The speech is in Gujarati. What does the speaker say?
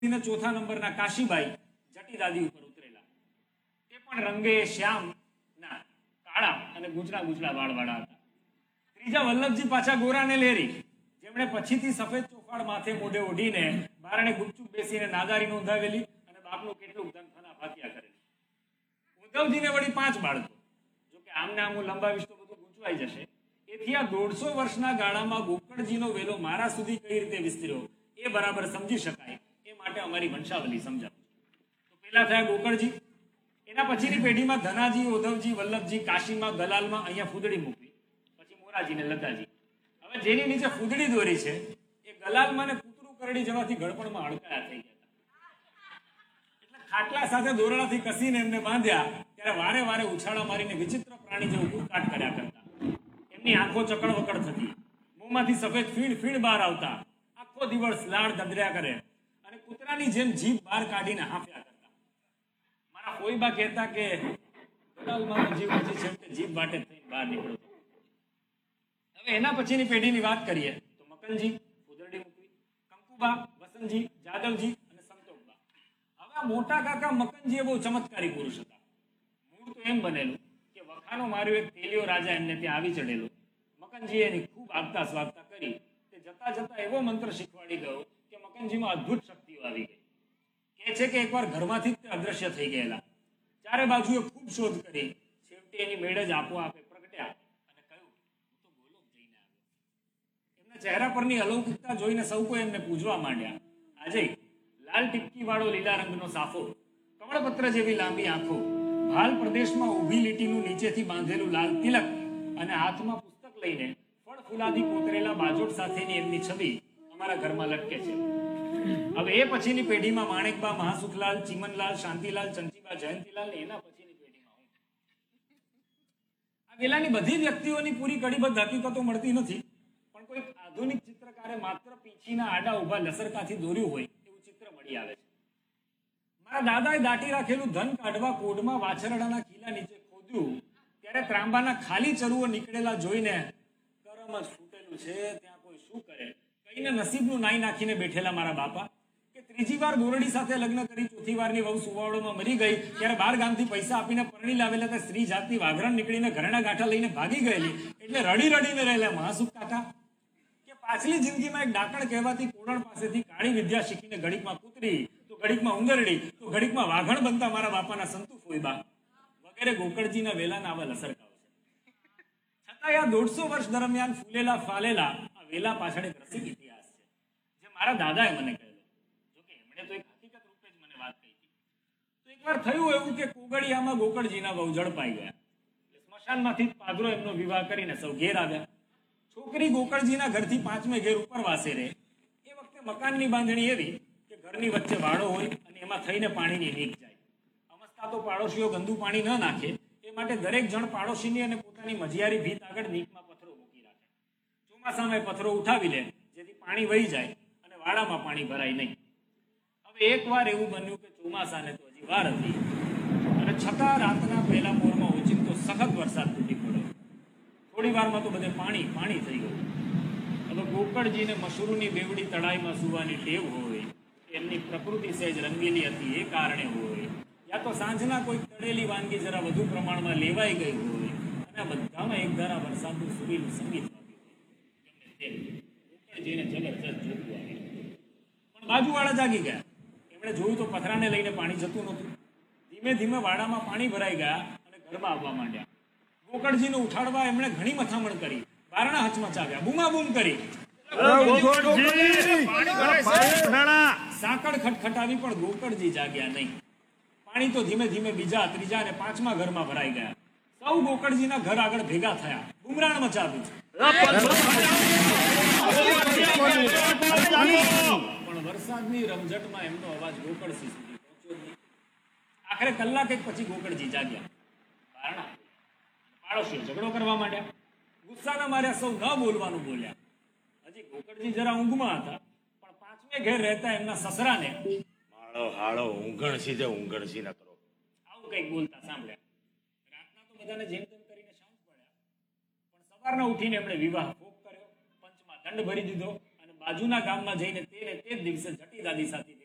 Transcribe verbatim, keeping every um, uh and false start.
ચોથા નંબરના કાશીબાઈ જટી દાદી ઉપર ઉતરેલા. તે પણ રંગે શ્યામ ના કાળા અને ગુજરા ગુજરા વાળવાળા હતા. ત્રીજા વલ્લભજી પાછા ગોરાને લેરી, જેમણે પછીથી સફેદ ચોફાડ માથે મોઢે ઓઢીને બારણે ગુપચુપ બેસીને નાદારી નોંધાવેલી અને બાપનું કેટલું ધન ફના ભાગ્યા કરેલી. ઉદ્ધવજીને વળી પાંચ બાળકો. જો કે આમને આમ હું લંબાવીશ તો બધું ગૂંચવાઈ જશે. એથી આ દોઢસો વર્ષના ગાળામાં ગોકળજીનો વેલો મારા સુધી કઈ રીતે વિસ્તર્યો એ બરાબર સમજી શકાય એ માટે અમારી વંશાવલી સમજાવું. તો પેલા થયા ગોકળજી. એના પછીની પેઢીમાં ધનાજી, ઉદ્ધવજી, વલ્લભજી, કાશીમાં, ગલાલમાં અહીંયા ફૂદડી મૂકી. પછી મોરાજી ને લતાજી. હવે જેની નીચે ફૂદડી દોરી છે એ ગલાલમાં ને કૂતરું કરડી જવાથી ગળપણમાં હડકાયા થઈ ગયા. એટલે ખાટલા સાથે દોરડાથી કસીને એમને બાંધ્યા ત્યારે વારે વારે ઉછાળા મારીને વિચિત્ર પ્રાણી જેવું કૂદકાટ કર્યા કરતા. એમની આંખો ચકડ વકડ થતી, મોંમાંથી સફેદ ફીણ ફીણ બહાર આવતા, આખો દિવસ લાડ દદર્યા કરે અને કૂતરાની જેમ જીભ બહાર કાઢીને હાંફ્યા કરતા. મારા ફોઈબા કહેતા કે ગલાલમાં જીભ પછી છેવટે જીભ વાટે થઈને બહાર નીકળતો. હવે એના પછીની પેઢીની વાત કરીએ તો મકનજી ફૂદરડી મૂકવી, કંકુબા, વસંતજી, જાદવજી અને સંતોકબા. હવે આ મોટા કાકા મકનજી એ બહુ ચમત્કારી પુરુષ હતા. મૂળ તો એમ બનેલું કે વખાનો માર્યો એક તેલિયો રાજા એમને ત્યાં આવી ચડેલો. મકનજીએ એની ખૂબ આગતા સ્વાગતા કરી. તે જતા જતા એવો મંત્ર શીખવાડી ગયો કે મકનજીમાં અદ્ભુત શક્તિઓ આવી ગઈ. કહે છે કે એકવાર ઘરમાંથી જ તે અદ્રશ્ય થઈ ગયેલા. ચારે બાજુએ ખૂબ શોધ કરી, છેવટે એની મેળ જ આપોઆપે પ્રગટ્યા અને કહ્યું હું તો ગોલોક જઈને આવ્યો. એમના ચહેરા પરની અલૌકિકતા જોઈને સૌ કોઈ એમને પૂજવા માંડ્યા. આજે લાલ ટીપકી વાળો લીલા રંગનો સાફો, કમળપત્ર જેવી લાંબી આંખો, ભાલ પ્રદેશમાં ઊભી લીટીનું નીચેથી બાંધેલું લાલ તિલક અને હાથમાં પુસ્તક લઈને ફળ ફૂલાદી કોતરેલા બાજોટ સાથેની એમની છબી અમારા ઘરમાં લટકે છે. હવે એ પછીની પેઢીમાં માણેકબા, મહાસુખલાલ, ચીમનલાલ, શાંતિલાલ, ચંચીબા, જયંતીલાલ ને એના પછીની પેઢીમાં હું. આ વેલાની બધી વ્યક્તિઓની પૂરી કડીબદ્ધ હકીકતો મળતી નથી, પણ કોઈ આધુનિક ચિત્રકારે માત્ર પીંછીના આડા ઉભા લસરકાથી દોર્યું હોય એવું ચિત્ર મળી આવે છે. મારા દાદાએ દાટી રાખેલું ધન કાઢવા કોડમાં વાછરડાના ખીલા નીચે ખોદ્યું ત્યારે ત્રાંબાના ખાલી ચરુઓ નીકળેલા જોઈને કરમ જ ફૂટેલું છે ત્યાં કોઈ શું કરે કહીને નસીબનું નાઈ નાખીને બેઠેલા મારા બાપા કે ત્રીજી વાર બોરડી સાથે લગ્ન કરી ચોથી વારની વહુ સુવાવડોમાં મરી ગઈ ત્યારે બાર ગામથી પૈસા આપીને પરણી લાવેલા તે સ્ત્રી જાતની વાઘરણ નીકળીને ઘરેણા ગાંઠા લઈને ભાગી ગયેલી એટલે રડી રડીને રહેલા મહાસુખ કાકા કે પાછલી જિંદગીમાં એક ડાકણ કહેવાતી કોડણ પાસેથી કાળી વિદ્યા શીખીને ઘડીકમાં કૂતરી તો ઘડીકમાં ઉંદરડી તો ઘડીકમાં વાઘણ બનતા મારા બાપાના સંતુ ફોઈબા વગેરે ગોકળજીના વેલાના આવા લસરકાઓ છે. છતાં આ દોઢસો વર્ષ દરમિયાન ફૂલેલા ફાલેલા આ વેલા પાછળ એક રસિક ઇતિહાસ છે જે મારા દાદાએ મને કહેલો. જોકે એમણે તો એક હકીકત રૂપે જ મને વાત કહી હતી. તો એકવાર થયું એવું કે કોગળિયામાં ગોકળજીના વહુ ઝડપાઈ ગયા. એટલે સ્મશાનમાંથી જ પાદરો એમનો વિવાહ કરીને સૌ ઘેર આવ્યા. છોકરી ગોકળજીના ઘરથી પાંચમે ઘેર ઉપર વાસે રહે. એ વખતે મકાનની બાંધણી એવી કે ઘરની વચ્ચે વાડો હોય અને એમાં થઈને પાણીની નીક જાય. અમસ્તા તો પાડોશીઓ ગંદુ પાણી ન નાખે એ માટે દરેક જણ પાડોશીની અને પોતાની મજિયારી ભીત આગળ નીકમાં પથ્થરો મૂકી રાખે. ચોમાસામાં પથ્થરો ઉઠાવી લે જેથી પાણી વહી જાય અને વાડામાં પાણી ભરાય નહીં. હવે એકવાર એવું બન્યું કે ચોમાસાને તો હજી વાર હતી અને છતાં રાતના પહેલા પોરમાં ઓચિંતો સખત વરસાદ તૂટી પડ્યો. થોડી વારમાં તો બધે પાણી પાણી થઈ ગયું. હવે ગોકળજીને મશરૂની બેવડી તળાઈમાં સુવાની ટેવ હોય, એમની પ્રકૃતિ સહેજ રંગીલી હતી એ કારણે હોય, યા તો સાંજના કોઈ તળેલી વાનગી જરા વધુ પ્રમાણમાં લેવાઈ ગઈ હોય અને આ બધામાં એક ધારા વરસાદનું સુરીલું સંગીત વાગ્યું. ગોકળજીને જબરજસ્ત જોતું આવ્યું. પણ બાજુવાળા જાગી ગયા. એમણે જોયું તો પથરાને લઈને પાણી જતું નહોતું. ધીમે ધીમે વાડામાં પાણી ભરાઈ ગયા અને ઘરમાં આવવા માંડ્યા. ગોકળજીને ઉઠાડવા એમણે ઘણી મથામણ કરી, બારણા હચમચાવ્યા, બૂમાબૂમ કરી, સાંકળ ખટખટાવી, પણ ગોકળજી જાગ્યા નહીં. પાણી તો ધીમે ધીમે બીજા, ત્રીજા અને પાંચમા ઘરમાં ભરાઈ ગયા. સૌ ગોકળજીના ઘર આગળ ભેગા થયા, બુમરાણ મચાવ્યું. પણ વરસાદની રમઝટમાં એમનો અવાજ ગોકળજી સુધી પહોંચ્યો નહીં. આખરે કલાક એક પછી ગોકળજી જાગ્યા. બારણા પાડોશીઓ ઝઘડો કરવા માંડ્યા. ગુસ્સાના માર્યા સૌ ન બોલવાનું બોલ્યા. હજી ગોકળજી જરા ઊંઘમાં હતા, પણ પાંચમે ઘેર રહેતા એમના સસરાને માળો હાળો ઊંઘણસી જે ઊંઘણસી ન કરો આવું કંઈક બોલતા સાંભળ્યા. રાતના તો બધાને જેમ તેમ કરીને શાંત પડ્યા, પણ સવારના ઉઠીને એમણે વિવાહ ભોગ કર્યો, પંચમાં દંડ ભરી દીધો અને બાજુના ગામમાં જઈને તેને તે જ દિવસે જટી દાદી સાથે